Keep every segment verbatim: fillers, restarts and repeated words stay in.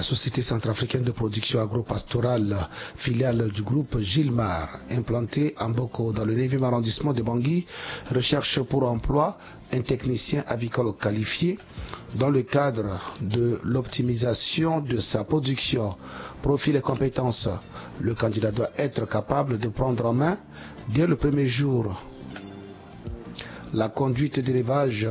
La société centrafricaine de production agro-pastorale, filiale du groupe Gilmar, implantée à Mboko dans le neuvième arrondissement de Bangui, recherche pour emploi un technicien avicole qualifié dans le cadre de l'optimisation de sa production. Profil et compétences. Le candidat doit être capable de prendre en main dès le premier jour la conduite d'élevage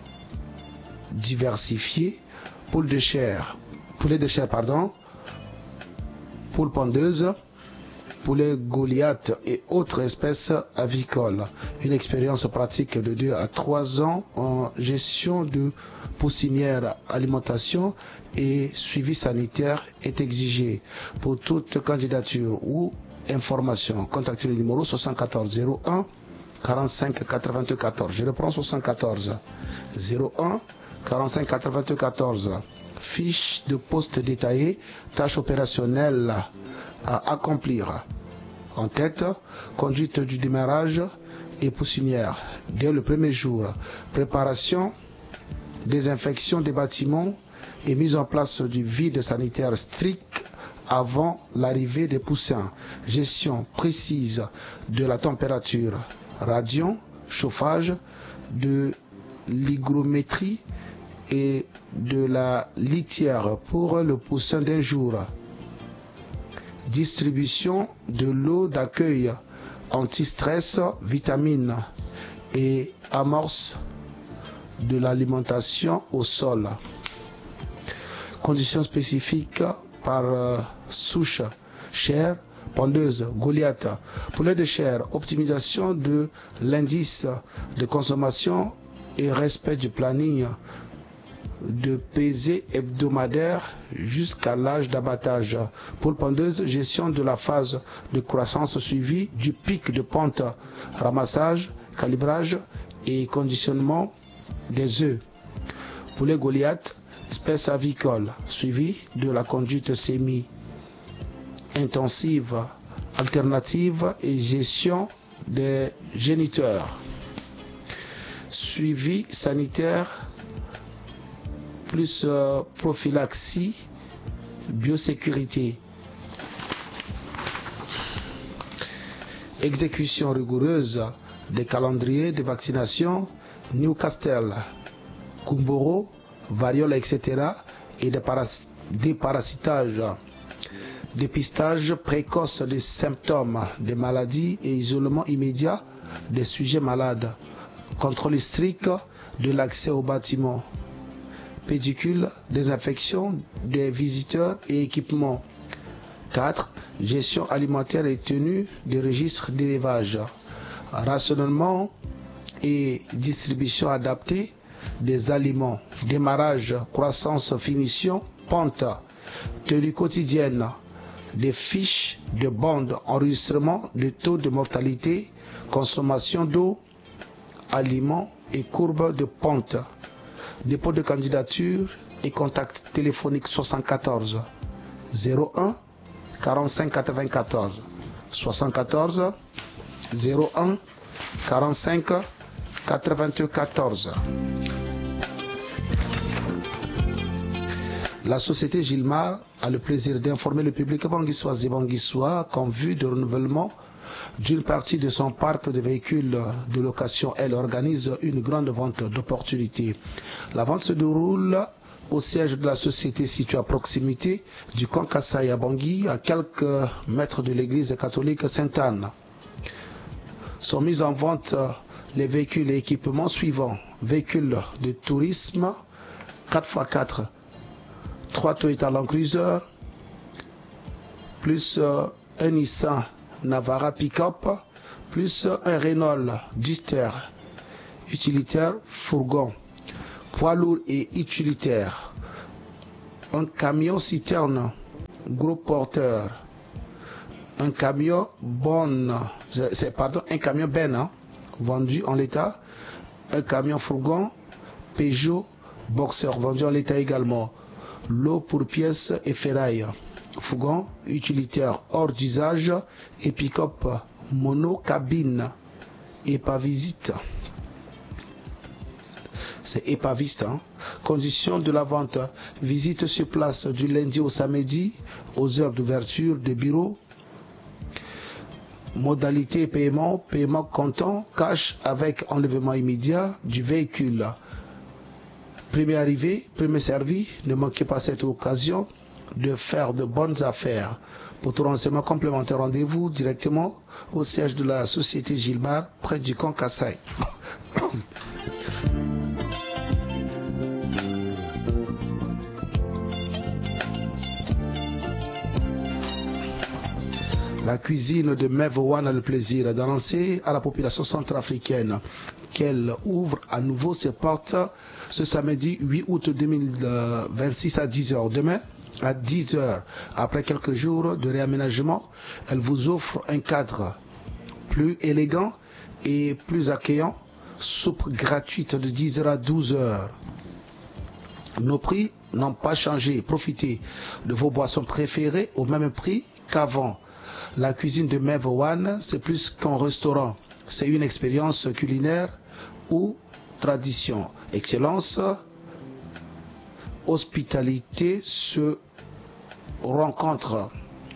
diversifié, poules de chair, poulet de chair, pardon, poules pondeuses, poulet Goliath et autres espèces avicoles. Une expérience pratique de deux à trois ans en gestion de poussinière, alimentation et suivi sanitaire est exigé. Pour toute candidature ou information, contactez le numéro soixante-quatorze zéro un quarante-cinq quatre-vingt-quatorze. Je reprends soixante-quatorze zéro un quarante-cinq quatre-vingt-quatorze. Fiche de poste détaillée, tâches opérationnelles à accomplir. En tête, conduite du démarrage et poussinière dès le premier jour. Préparation, désinfection des bâtiments et mise en place du vide sanitaire strict avant l'arrivée des poussins. Gestion précise de la température, radion, chauffage, de l'hygrométrie et de la litière pour le poussin d'un jour. Distribution de l'eau d'accueil, anti-stress, vitamines et amorce de l'alimentation au sol. Conditions spécifiques par euh, souche, chair, pondeuse, Goliath. Poulet de chair, optimisation de l'indice de consommation et respect du planning de pesée hebdomadaire jusqu'à l'âge d'abattage. Poule pondeuse, gestion de la phase de croissance suivie du pic de pente, ramassage, calibrage et conditionnement des œufs. Poulet Goliath, espèce avicole, suivi de la conduite semi-intensive, alternative et gestion des géniteurs. Suivi sanitaire plus euh, prophylaxie, biosécurité. Exécution rigoureuse des calendriers de vaccination Newcastle, Kumboro, variole, et cetera et des paras déparasitage. Dépistage précoce des symptômes des maladies et isolement immédiat des sujets malades. Contrôle strict de l'accès au bâtiment. Pédicule, désinfection des visiteurs et équipements. quatre. Gestion alimentaire et tenue des registres d'élevage. Rationnement et distribution adaptée des aliments. Démarrage, croissance, finition, pente. Tenue quotidienne. Des fiches de bande, enregistrement de taux de mortalité, consommation d'eau, aliments et courbe de pente. Dépôt de candidature et contact téléphonique soixante-quatorze zéro un quarante-cinq quatre-vingt-quatorze. soixante-quatorze zéro un quarante-cinq quatre-vingt-quatorze. La société Gilmar a le plaisir d'informer le public banguissois et banguissois qu'en vue de renouvellement d'une partie de son parc de véhicules de location, elle organise une grande vente d'opportunités. La vente se déroule au siège de la société situé à proximité du camp Kassai à Bangui, à quelques mètres de l'église catholique Sainte-Anne. Sont mis en vente les véhicules et équipements suivants. Véhicules de tourisme quatre par quatre, trois Toyota Land Cruiser, plus euh, un Nissan Navara Pick-up, plus un Renault Duster utilitaire fourgon, poids lourd et utilitaire, un camion citerne gros porteur, un camion bonne, c'est pardon, un camion ben hein, vendu en l'état, un camion fourgon Peugeot Boxer vendu en l'état également, lot pour pièces et ferraille, fourgon utilitaire hors d'usage et pick-up monocabine et pas visite. c'est épaviste. Hein. Conditions de la vente, visite sur place du lundi au samedi aux heures d'ouverture des bureaux. Modalité paiement, paiement comptant, cash avec enlèvement immédiat du véhicule. Premier arrivé, premier servi, ne manquez pas cette occasion de faire de bonnes affaires. Pour tout renseignement complémentaire, rendez-vous directement au siège de la société Gilbert, près du camp Kassai. La cuisine de Mevowan a le plaisir d'annoncer à la population centrafricaine qu'elle ouvre à nouveau ses portes ce samedi huit août deux mille vingt-six à dix heures. Demain, à dix heures, après quelques jours de réaménagement, elle vous offre un cadre plus élégant et plus accueillant, soupe gratuite de dix heures à douze heures. Nos prix n'ont pas changé. Profitez de vos boissons préférées au même prix qu'avant. La cuisine de Mevowan, c'est plus qu'un restaurant. C'est une expérience culinaire ou tradition. Excellence, hospitalité se rencontrent.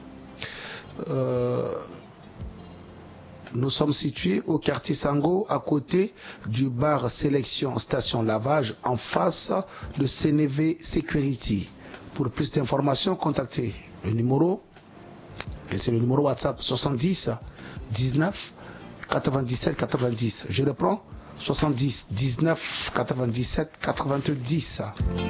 Euh, nous sommes situés au quartier Sango, à côté du bar Sélection Station Lavage, en face de C N V Security. Pour plus d'informations, contactez le numéro, et c'est le numéro WhatsApp soixante-dix dix-neuf quatre-vingt-dix-sept quatre-vingt-dix. Je reprends, soixante-dix dix-neuf quatre-vingt-dix-sept quatre-vingt-dix.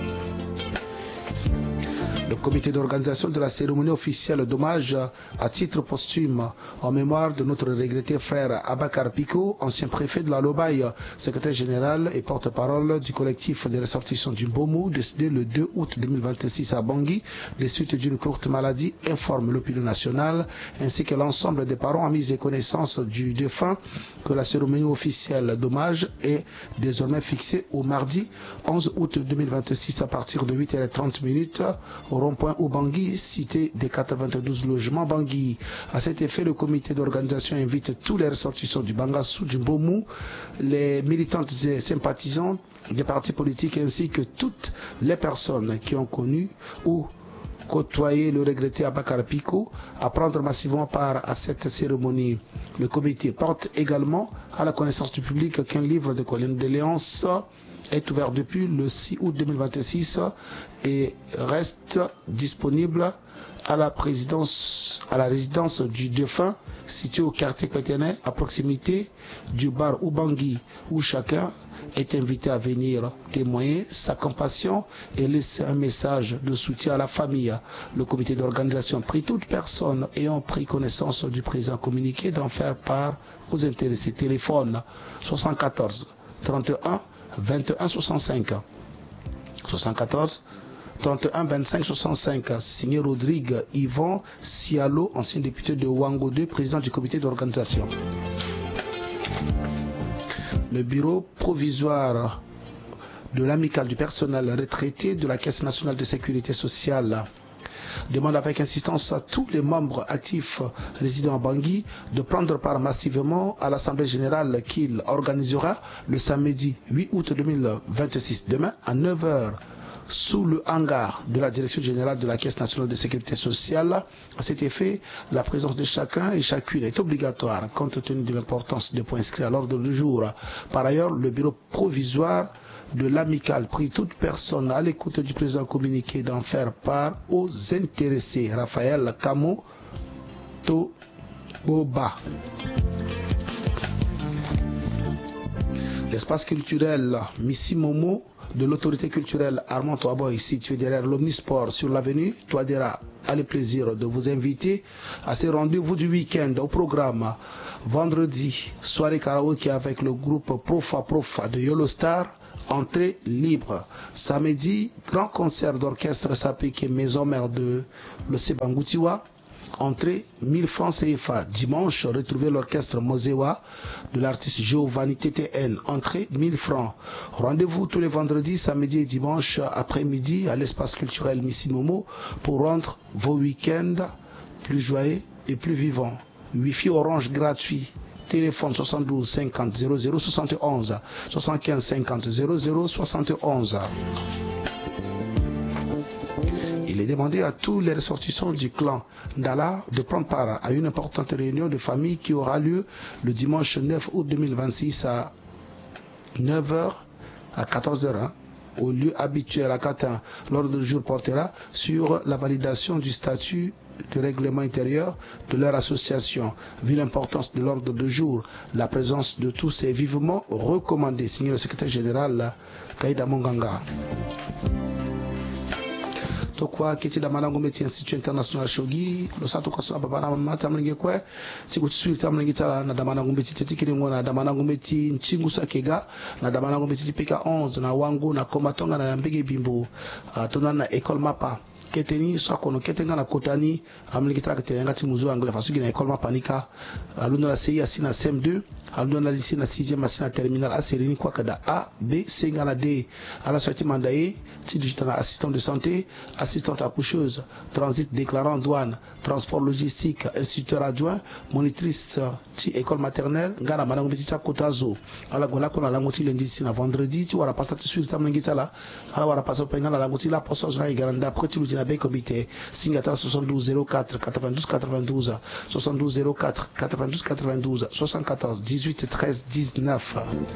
Le comité d'organisation de la cérémonie officielle d'hommage à titre posthume en mémoire de notre regretté frère Abakar Piko, ancien préfet de la Lobaye, secrétaire général et porte-parole du collectif des ressortissants du Mbomou, décédé le deux août deux mille vingt-six à Bangui, des suites d'une courte maladie, informe l'opinion nationale, ainsi que l'ensemble des parents amis et connaissances du défunt, que la cérémonie officielle d'hommage est désormais fixée au mardi onze août deux mille vingt-six à partir de huit heures trente au rond-point au Bangui, cité des quatre-vingt-douze logements Bangui. À cet effet, le comité d'organisation invite tous les ressortissants du Bangassou, du Mbomou, les militantes et sympathisants des partis politiques ainsi que toutes les personnes qui ont connu ou côtoyer le regretté Abakar Piko à prendre massivement part à cette cérémonie. Le comité porte également à la connaissance du public qu'un livre de condoléances est ouvert depuis le six août deux mille vingt-six et reste disponible à la, présidence, à la résidence du défunt située au quartier Pétenet à proximité du bar Ubangui, où chacun est invité à venir témoigner sa compassion et laisser un message de soutien à la famille. Le comité d'organisation prie toute personne ayant pris connaissance du présent communiqué d'en faire part aux intéressés. Téléphone soixante-quatorze trente et un vingt-et-un soixante-cinq soixante-quatorze trente et un vingt-cinq soixante-cinq, signé Rodrigue Yvan Sialo, ancien député de Wango deux, président du comité d'organisation. Le bureau provisoire de l'amicale du personnel retraité de la Caisse nationale de sécurité sociale demande avec insistance à tous les membres actifs résidant à Bangui de prendre part massivement à l'Assemblée générale qu'il organisera le samedi huit août deux mille vingt-six, demain à neuf heures, sous le hangar de la Direction générale de la Caisse nationale de sécurité sociale. À cet effet, la présence de chacun et chacune est obligatoire compte tenu de l'importance des points inscrits à l'ordre du jour. Par ailleurs, le bureau provisoire de l'amicale prie toute personne à l'écoute du présent communiqué d'en faire part aux intéressés. Raphaël Kamo Toboba. L'espace culturel Missi Momo de l'autorité culturelle Armand Toaboy, situé derrière l'Omnisport sur l'avenue Touadéra, a le plaisir de vous inviter à ces rendez-vous du week-end au programme. Vendredi, soirée karaoké avec le groupe Profa Profa de Yolostar, entrée libre. Samedi, grand concert d'orchestre Sapeke Maison Mère de l'Osebangoutiwa, entrée mille francs C F A. Dimanche, retrouvez l'orchestre Mosewa de l'artiste Giovanni T T N, entrée mille francs. Rendez-vous tous les vendredis, samedis et dimanches après-midi à l'espace culturel Missimomo pour rendre vos week-ends plus joyeux et plus vivants. Wi-Fi Orange gratuit, téléphone soixante-douze cinquante zéro zéro soixante et onze, soixante-quinze cinquante zéro zéro soixante et onze. Il est demandé à tous les ressortissants du clan Ndala de prendre part à une importante réunion de famille qui aura lieu le dimanche neuf août deux mille vingt-six à neuf heures à quatorze heures. Hein, au lieu habituel à Catin. L'ordre du jour portera sur la validation du statut de règlement intérieur de leur association. Vu l'importance de l'ordre du jour, la présence de tous est vivement recommandée. Signé le secrétaire général Kaïda Monganga. Tokwa kiti da manango meti Institut International Shogi lo sato kwa sababu bana mata mlinge kwe siku tsui tamlinge tala na da manango meti tetikiri ngona da manango meti nchingu sakega na da manango meti pika onze na wangu na komatonga na mbege bimbo uh, tona na école mapa keteni so kono ketenga na kotani amlinge tala ketenga ti muzo angle fasugi na école mapa nika aluno la C I asina C M deux aluno la lycée na sixième asina terminal aserini kwa kada A B C ngana D ala sorti mandaye ti digitana assistant de santé, assistante accoucheuse, transit déclarant douane, transport logistique, instituteur adjoint, monitrice ti école maternelle, ngana manango meti ta kotazo ala gola kona langoti lundi na vendredi tu wara passa tout suite tamlingita la ala wara passa penga la langoti la poste na igaranda après tu le be comité singata soixante-douze zéro quatre quatre-vingt-douze quatre-vingt-douze soixante-douze zéro quatre quatre-vingt-douze quatre-vingt-douze soixante-quatorze dix-huit treize dix-neuf.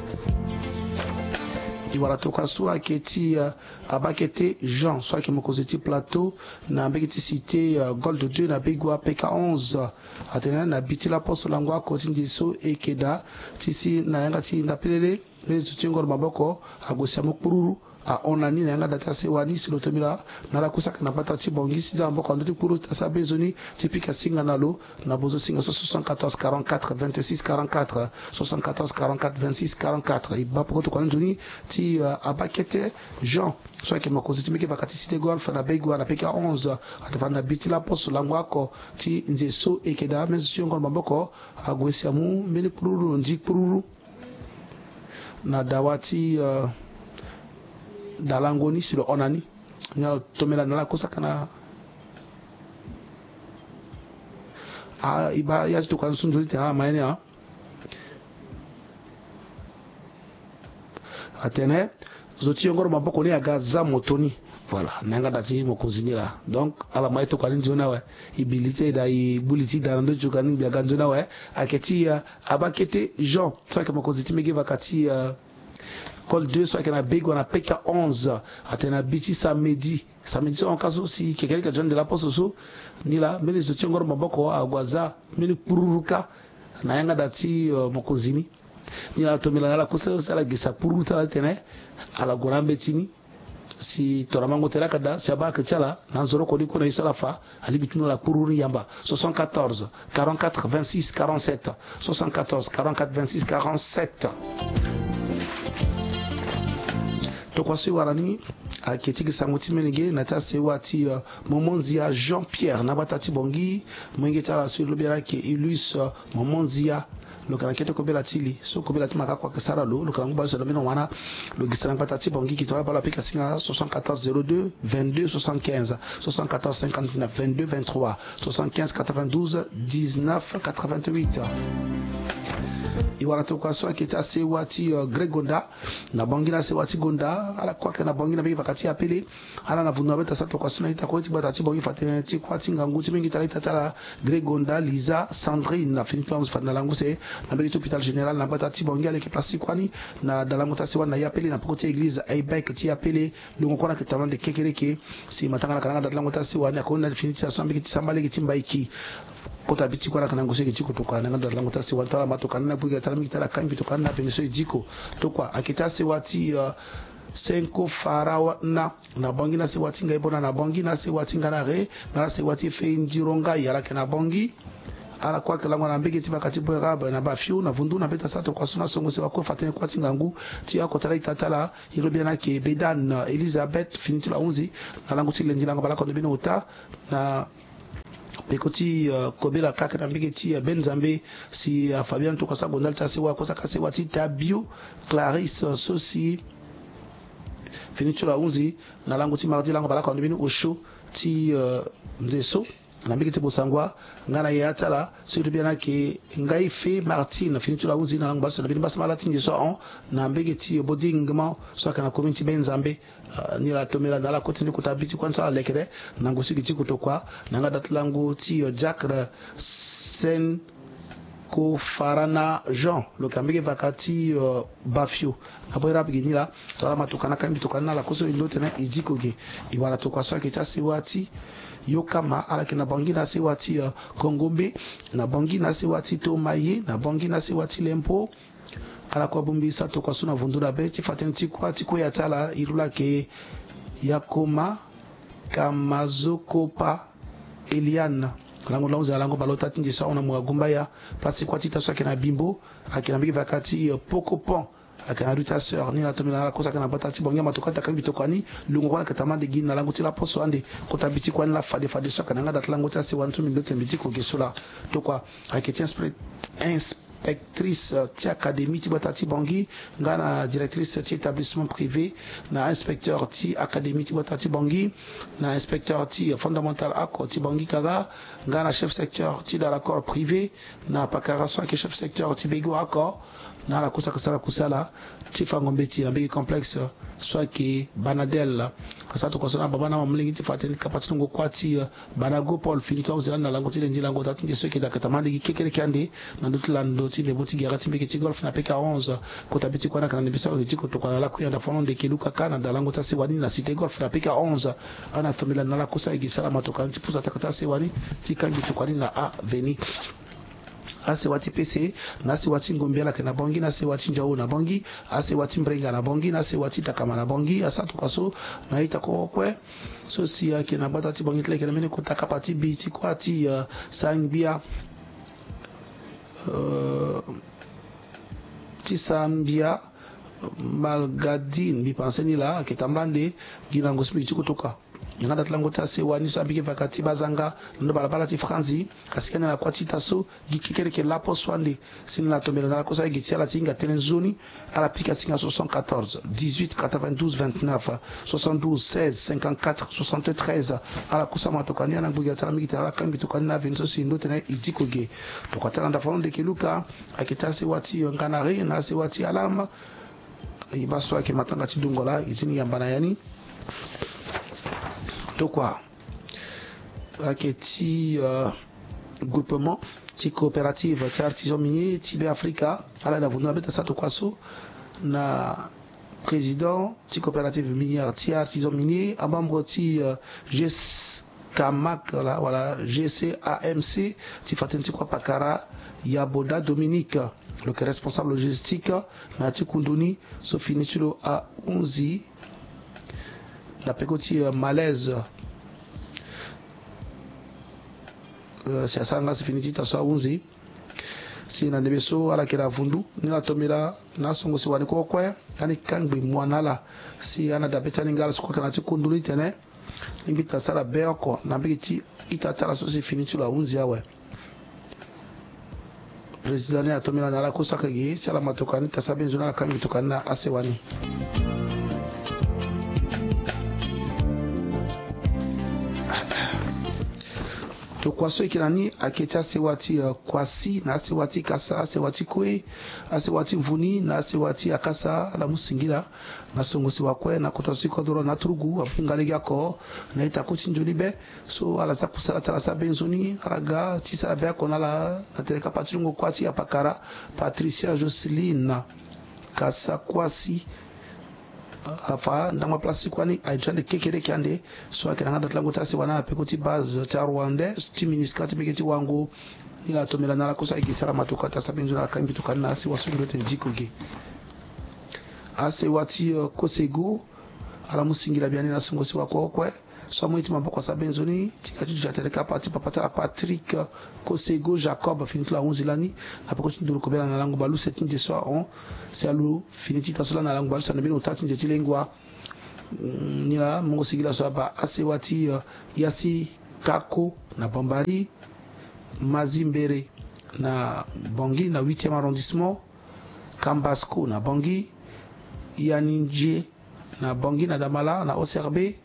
Iwala toka soit keti uh, abakete Jean soit qui mokozeti plateau na mbeketi cité uh, Gold deux na begwa P K onze atena na bitila poso langwa koti ndiso ekeda tisi na yanga ti ndapelele le tutingor maboko agosia mokpururu a onani na yanga data se wani silotomira na la kusaka na bata ti bongisi za mboko ndoti kuru tasa bezoni tipika singa nalo na bozo singa soixante-quatorze quarante-quatre vingt-six quarante-quatre soixante-quatorze quarante-quatre vingt-six quarante-quatre iba poko to kanjuni ti uh, abakete Jean soit que makozi ti meke bakati cité golf na begwa na P K onze atafana bitila poso langwa ko ti nzeso ekeda mezo ti ngor maboko agwesia mu meni pururu ndi pururu na dawati uh, dalangoni silo onani nyalo tomela nala kusakana a iba ya to kan sunjuri tena maene a atene zoti ngoro maboko ni agaza motoni voilà nanga dati mokozinira donc ala maito kan njona wa ibilité da ibuliti da ndo jukani bia ganjona wa aketi abakete Jean soit que mokoziti mege vakati Col deux soit qu'on a big on a P K onze atena biti samedi samedi on kaso si quelqu'un qui a de la poste so ni la mais les autres ngoro maboko agwaza mini pururuka na yanga dati uh, mokozini ni la tomela la kusa sala gisa pururuta la tene ala gorambe tini si toramango tera kada saba kachala na nzoro ko diko na isala fa ali bitino la pururi yamba soixante-quatorze quarante-quatre vingt-six quarante-sept soixante-quatorze quarante-quatre vingt-six quarante-sept. Tokwasi warani aketiki sanguti menege nata sewati uh, Momonzia Jean-Pierre nabatati bongi mwenge tala sur lobera ke ilus uh, Momonzia lo kana kete ko bela tili so ko bela timaka kwa kasara lo lo kana ngba so lo meno wana lo gisana batati bongi ki tola bala pika singa soixante-quatorze zéro deux vingt-deux soixante-quinze soixante-quatorze cinquante-neuf vingt-deux vingt-trois soixante-quinze quatre-vingt-douze dix-neuf quatre-vingt-huit. Iwala toka so akita sewati uh, Gregonda na bongi na sewati Gonda ala kwa kana bongi na biki vakati apele ala na vunwa beta sato kwa suna ita kwa iti bata ti bongi fatene ti kwa tinga ngu ti mingi tala ita tala Gregonda Lisa Sandrine na fini kwa msifat na langu se na beki hôpital général na bata ti bongi ala ki plasi kwani na dalangu ta sewa na yapele na poko ti église Aibek ti apele lungo kwa na kitamlan de kekereke si matanga na kananga dalangu ta sewa na kona fini ti asamba ki ti sambale ki ti mbaiki kota biti kwa na kanango se ki ti kutoka na nganda dalangu ta sewa ntala matoka na buga tala mingi tala kangi toka na peniso ijiko tokwa akita sewati uh, senko farawa na na bongi na sewati ngai bona na bongi na sewati ngana re na sewati fe njironga yala kana bongi ala kwa kala ngwana mbiki tiba katibu raba na bafiu na vundu na beta sato kwa suna songo se wako fatene kwa tingangu ti ako tala itatala irobia na ke bedan Elizabeth finitu la onze na langu ti lendi langa balako ndebino uta na pekoti uh, kobela kaka na mbiki uh, Benzambe si uh, Fabian to kosa gondal ta sewa kosa ka sewa ti Tabio Clarisse uh, sosi finitu la onze na langu ti mardi langa balako ndebino osho ti uh, ndeso na mbiki tibosangwa ngana yatala surtout bien que ngai fe Martine fini tu la uzi na ngba na bimba sama latin so on na mbiki ti bodingement so kana community benzambe ni la tomela dans la continue kutabiti kwanta lekere na ngosiki ti kutokwa na ngada tlangu ti Jacques Sen ko farana Jean le kambike vakati uh, bafio aboira biginila tola matukana kambi tukana la koso ilote na ijikoge ibara tukaswa kitasi wati yokama ala kina bangi na siwati uh, Kongombe na bangi na siwati Tomaye na bangi na siwati Lempo ala kwa bumbisa tukasuna vundura beti fatenti kwa tiko ya tala irula ke yakoma kamazokopa Eliana lango lango lango balota tindi sa ona mwagumba ya place kwa tita so kena bimbo akina mbiki vakati uh, poko pon akana ruta sœur ni la tomela la kosa kana batati bonga matokata kambi tokani lungo kwa katama de gina lango tila poso ande kotabiti kwa la fade fade so kana ngada lango tasi wantu mindote mbiti ko gesula to kwa aketien spirit inspectrice ti académie ti batati bongi ngana directrice ti établissement privé na inspecteur ti académie ti batati bongi na inspecteur ti fondamental ako ti bongi kaga ngana chef secteur ti dans l'accord privé na pakara so ke chef secteur ti bego ako na la kusa kusala kusala chifa ngombeti na bigi complexe soit ki banadel kasa to kosona baba na mamlingi ti fateni kapati ngo kwati banago Paul finito uzilanda lango ti lenji lango tatu ngeso ki da katamande ki kekele kande na ndoto lando ti leboti garati mbeki ti golf na P K onze kota biti kwa na kana nibisa ti ko to kwa la kuya da fono de kiluka kana da lango ta sewani na cité golf na P K onze ana tomela na la kusa igisala matoka ti pusa takata sewani ti kangi to kwa na a veni ase wati P C na se wati ngombela kana bongi na se wati njao na bongi ase wati mbrenga na bongi na se wati takama na bongi asa tukaso na ita ko kwe so si ya kina bata ti bongi tle kana mene ko takapati bi ti kwati uh, sangbia uh, ti sambia malgadine bi penseni la ketamblande gina ngosmi ti kutoka ngada tlango ta se wani so abike vakati bazanga ndo balabala ti franzi kasikana na kwati taso gikikere ke la poswande sin la tomela na kosa gitia tinga telenzoni ala pika singa soixante-quatorze dix-huit quatre-vingt-douze vingt-neuf soixante-douze seize cinquante-quatre soixante-treize ala kusa matokani na buga tala miki tala kambi tokani na vinso si ndo tena idikoge to kwatala ndafalo de kiluka akitasi wati nganare na se wati alama ibaso ake matanga ti dungola izini yambana yani to quoi aketi uh, groupement ti coopérative ti artisan minier ti be Africa ala na vundu abeta sato kwaso na président ti coopérative minière ti artisan minier abambo ti uh, G C A M C la voilà G C A M C ti fatenti kwa pakara Yaboda Dominique le responsable logistique na ti kunduni so finitulo a onze la pekoti uh, malaise uh, si asanga si finiti taso unzi si na nebeso ala kila vundu ni la tomela na songo si wani kokwe ani kangbi mwanala si ana dabeta ningala soko kana ti kunduli tene imbita sala beoko na mbiti itatala so si finiti la unzi awe president ya tomela na la kusaka gi sala matokani tasabe nzuna la kangi tokana asewani to kwaso ikirani akecha sewati uh, kwasi na sewati kasa sewati kwe asewati mvuni na sewati akasa la musingira na songosi wakwe na kotasiko doro na turugu apingale yako na itakuti njolibe so ala za kusala tala sabenzoni alaga tisala be ko na la na teleka patrungo kwati apakara Patricia Jocelyn kasa kwasi afa ndama place kwani aitande kekere kyande so akena ngada tlango tasi wana pekoti base ta Rwanda ti ministre begeti wangu ila tomela na la kosa ikisala matoka ta sabinzo na kambi tukana asi wasundo te jikoge ase wati uh, kosego ala musingira byani na songosi wako kwe so mwiti mamba kwa sabenzo ni tikati tujatereka pati papata Patrick uh, Kosego Jacob finitla onze lani apokoti nduru kobela na lango balu setinde so on salu finiti tasola na lango balu sanabino tati njeti lengwa mm, nila mungo sigila so ba ase wati uh, yasi kako na Bambari Mazimbere na Bongi na huitième arrondissement Kambasco na Bongi Yaninje na Bongi na Damala na O C R B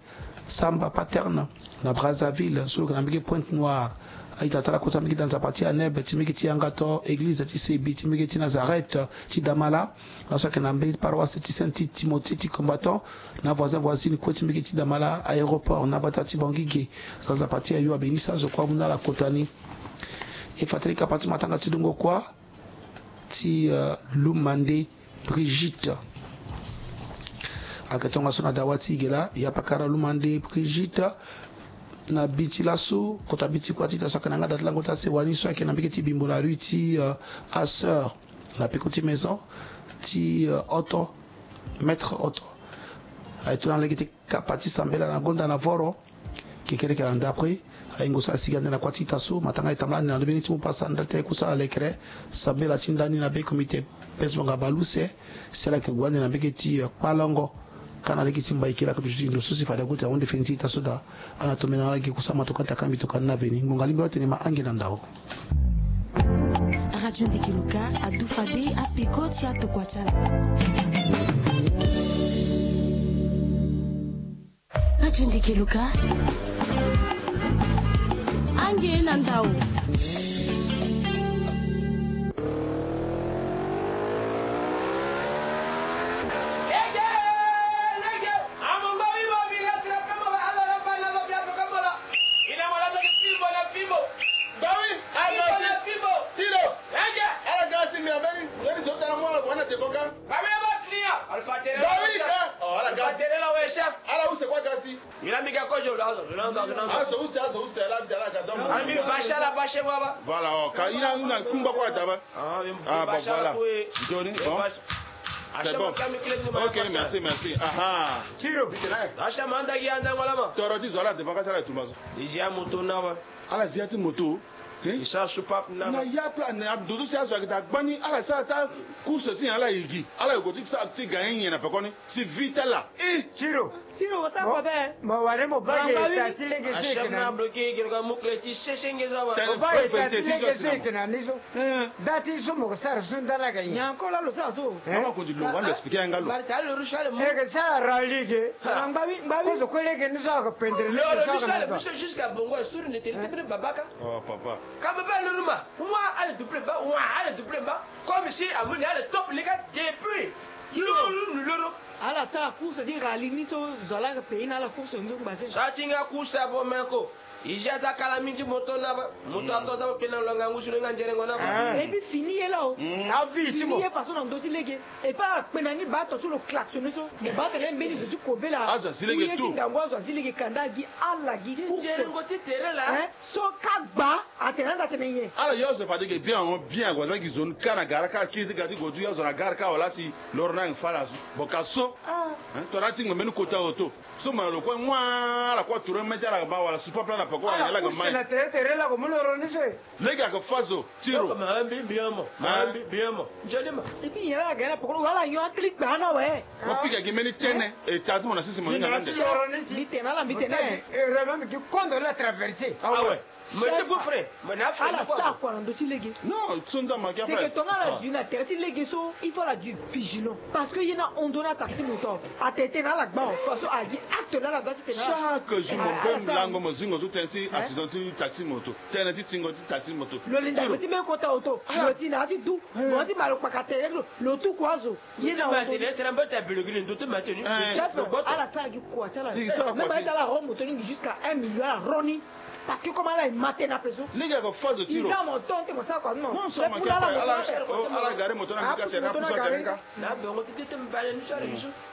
Samba Paterne, na Brazzaville, sur le Pointe-Noire. Itatala kosamiki dans partie à Neb, Timiki Tiangato, église Tisebi, Timiki Nazareth, Tidamala, dans chaque nambe, paroisse Tisanti, Timothée, Combattant, na voisin voisine, quoi Timiki Tidamala, aéroport, Nabatati Bangigi, dans la partie à Yo Benissa, je crois, Muna la Kotani. Et Fatali Kapati Matanga Tidongo quoi, Ti Lumande, Brigitte. Akatonga Sona Dawati Gela, Yapakara Lumande, Brigitte. Na biti lasso kota biti kwa tita sakananga datla ngota se wani so ke na biketi bimbola rue ti uh, à sœur la pekoti maison ti uh, auto maître auto ay tuna legiti kapati sambela na gonda na voro ke kere ke anda après ay ngosa sigande na kwa tita so matanga itamla na lebeni ti passa ndate kusa lekre sambela tindani na be comité pesonga baluse c'est là que gwande na biketi uh, palongo kana leki timba ikila ka tuji ndo susi fada kuti aonde fenzi ta soda anatomena laki kusama tokata kambi tokana veni ngongali bote ni maangi na ndao Radio Ndekeluka adufade apikoti atokwachala Radio Ndekeluka angi na ndao Voilà, il a une kumba quoi d'abord. Ah, bon, voilà. Johnny, bon. C'est bon. Ok, merci, merci. Ah, Tiro. Acha manda gianda malama. Toro di zola de vacances à tout mazo. Déjà moto na. Ala ziati moto. Isa supap na. Na ya plan na dozo sia zo da gbani ala sa ta course ti ala igi. Ala go ti sa ti gagne na pekoni. Si vite là. Eh, Tiro. Tiro wata kwa be. Ma wale mo bage ta ti lege se kana. Asham na bloqué ke ga mukle ti sesenge za ba. Ko ba ta ti lege se kana niso. Dati so mo sar sun dala ga yin. Nyanko la lo sa so. Mama ko di lo wanda expliquer ngalo. Ba ta lo rushale mo. Ege sa ralige. Ngbawi ngbawi. Ko so ko lege niso ka pendere le Lo so rushale ka. biso jusqu'à Bongo sur ne te te babaka. Oh papa. Ka baba le ruma. Moi allez double bas, moi allez double bas. Comme si amuni allez top les gars depuis. Tiro nous le à la sa course dire ralini so zola ke pays na la course ndio kubate sa tinga course abo meko ijata kala mingi moto na moto atoza ko pena longa ngusule ngajere ngona et puis fini là a vite fini façon dans doti lege et pas pena ni bato sur le klaxonner so et bato les beni de kobela aza silege tout ngangwa zo silege kanda gi ala gi njere ngoti tere là so kagba atenanda tenye ala yo se fade ke bien on bien ko zaki zone kana gara ka kiti gati go tu yo zona gara ka wala si lorna ngfala so bokaso hein to rati ngomenu kota auto so ma lo ko mwa la ko touré metara ba wala super plan na poko ya la ga mai la tere tere la ko mo loro ni se lega ko fazo tiro ma bi bien mo ma bi bien mo njeli ma et puis yala ga na poko wala yo click ba na we ko pika ki meni tene e tatu mo na sisi mo ngana ndé mi tena la mi tena e rebe mi ki kondo la traverser ah ouais mais tu peux frère mais na frère ala sa quoi dans doti lege non sonda ma c'est que ton ala du na terti lege so il faut la du vigilant parce que yena on donne taxi moto a tete na la gba façon a gi acte là la gba tete na chaque jour mon ben lango mo zingo zo tenti accident taxi moto tena ti tingo taxi moto lo linda ko ti me ko ta auto lo ti na ti du mo ti malo pakate lo lo tu kwazo yena on donne tremble ta bulugine tout maintenu chef ala sa gi kwa chala même pas la rome moto jusqu'à un million à roni parce que comment là il matin na peso les gars ko fazo tiro ils ont monté comme ça quoi non non ça ma ala ala gare moto na ka tera puso tera na bongo ti te mbale ni chale biso